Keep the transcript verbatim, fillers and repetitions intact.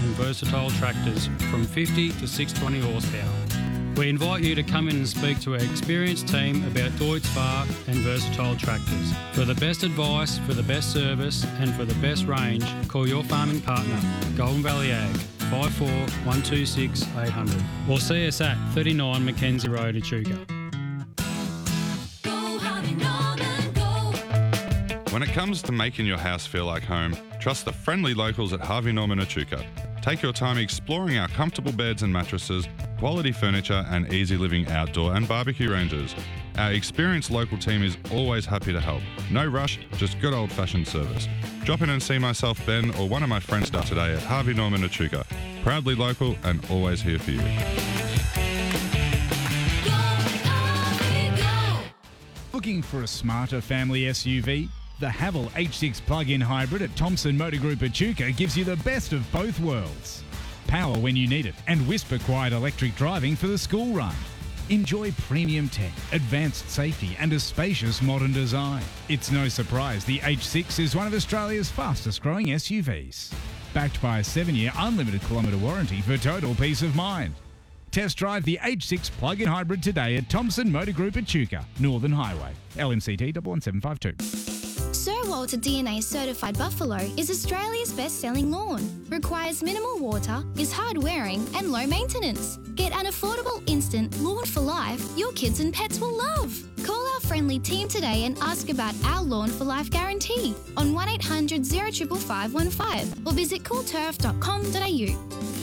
and versatile tractors from fifty to six hundred twenty horsepower. We invite you to come in and speak to our experienced team about Deutz-Fahr and versatile tractors. For the best advice, for the best service and for the best range, call your farming partner, Golden Valley Ag, five four one two six eight hundred, or see us at thirty-nine Mackenzie Road, Echuca. When it comes to making your house feel like home, trust the friendly locals at Harvey Norman Echuca. Take your time exploring our comfortable beds and mattresses, quality furniture and easy living outdoor and barbecue ranges. Our experienced local team is always happy to help. No rush, just good old-fashioned service. Drop in and see myself, Ben, or one of my friends today at Harvey Norman Echuca. Proudly local and always here for you. Looking for a smarter family S U V? The Haval H six plug-in hybrid at Thompson Motor Group Echuca gives you the best of both worlds. Power when you need it and whisper-quiet electric driving for the school run. Enjoy premium tech, advanced safety and a spacious modern design. It's no surprise the H six is one of Australia's fastest growing S U Vs. Backed by a seven-year unlimited kilometre warranty for total peace of mind. Test drive the H six plug-in hybrid today at Thompson Motor Group Echuca, Northern Highway. L M C T one one seven five two. Sir Walter D N A Certified Buffalo is Australia's best-selling lawn. Requires minimal water, is hard-wearing and low maintenance. Get an affordable instant lawn for life your kids and pets will love. Call our friendly team today and ask about our Lawn for Life guarantee on one eight hundred, zero five five one five or visit cool turf dot com dot a u.